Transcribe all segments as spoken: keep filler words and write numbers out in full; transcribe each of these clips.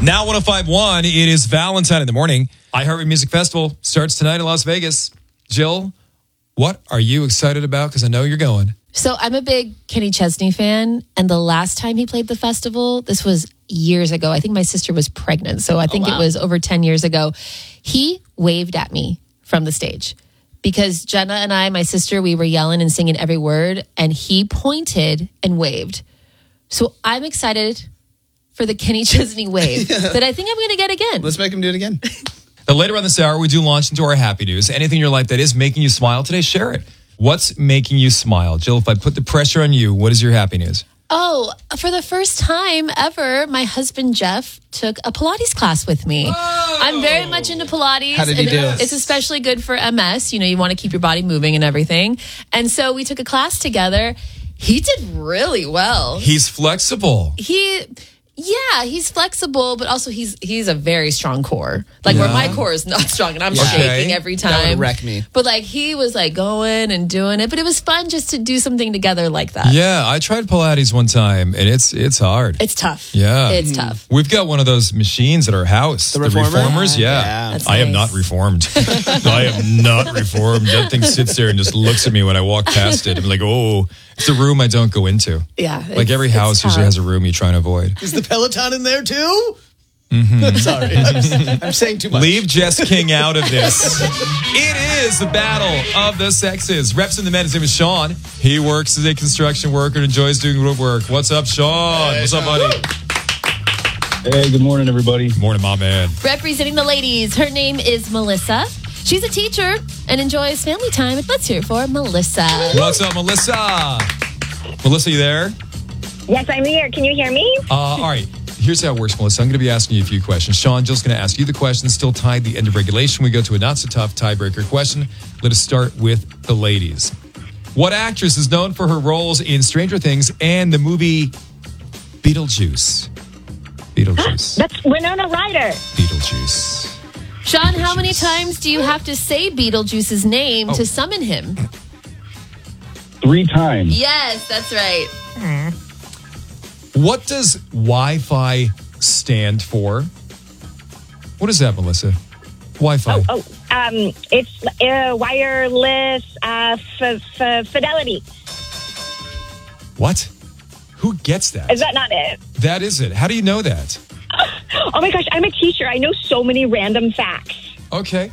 Now one oh five point one, it is Valentine in the morning. iHeartRadio Music Festival starts tonight in Las Vegas. Jill, what are you excited about? Because I know you're going. So I'm a big Kenny Chesney fan, and the last time he played the festival, this was years ago. I think my sister was pregnant, so I think oh, wow. it was over ten years ago. He waved at me from the stage because Jenna and I, my sister, we were yelling and singing every word, and he pointed and waved. So I'm excited for the Kenny Chesney wave yeah. that I think I'm going to get again. Let's make him do it again. Now, later on this hour, we do launch into our happy news. Anything in your life that is making you smile today, share it. What's making you smile? Jill, if I put the pressure on you, what is your happy news? Oh, for the first time ever, my husband, Jeff, took a Pilates class with me. Oh. I'm very much into Pilates. How did he do? It's especially good for M S. You know, you want to keep your body moving and everything. And so we took a class together. He did really well. He's flexible. He... Yeah, he's flexible, but also he's he's a very strong core. Like yeah. where my core is not strong and I'm yeah. shaking okay. every time. That would wreck me. But like he was like going and doing it. But it was fun just to do something together like that. Yeah, I tried Pilates one time and it's it's hard. It's tough. Yeah. It's mm. tough. We've got one of those machines at our house. The, the reformer? reformers, yeah. yeah. I nice. am not reformed. I am not reformed. That thing sits there and just looks at me when I walk past it. I'm like, oh, it's a room I don't go into. Yeah. Like every house usually has a room you try and avoid. Is the Peloton in there too? Mm-hmm. Sorry, I'm, I'm saying too much. Leave Jess King out of this. It is the battle of the sexes. Reps in the men. His name is Sean. He works as a construction worker and enjoys doing road work. What's up, Sean? Hey, What's up, buddy? Hey, good morning, everybody. Good morning, my man. Representing the ladies, her name is Melissa. She's a teacher and enjoys family time. Let's hear it for Melissa. What's up, Melissa? Melissa, you there? Yes, I'm here. Can you hear me? Uh, all right. Here's how it works, Melissa. I'm going to be asking you a few questions. Sean, Jill's going to ask you the questions. Still tied the end of regulation. We go to a not-so-tough tiebreaker question. Let us start with the ladies. What actress is known for her roles in Stranger Things and the movie Beetlejuice? Beetlejuice. That's Winona Ryder. Beetlejuice. Sean, how many times do you have to say Beetlejuice's name oh. to summon him? Three times. Yes, that's right. Mm. What does Wi-Fi stand for? What is that, Melissa? Wi-Fi. Oh, oh um, it's uh, wireless uh, f- f- fidelity. What? Who gets that? Is that not it? That is it. How do you know that? Oh my gosh, I'm a teacher. I know so many random facts. Okay.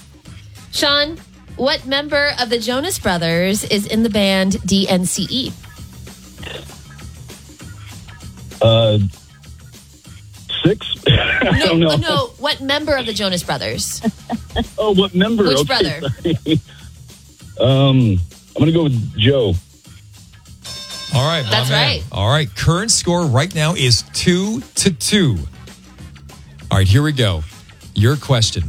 Sean, what member of the Jonas Brothers is in the band D N C E? Uh, six? I no, don't know. No, what member of the Jonas Brothers? Oh, what member? Which okay, brother? um, I'm going to go with Joe. All right. That's man. right. All right. Current score right now is two to two. All right, here we go. Your question.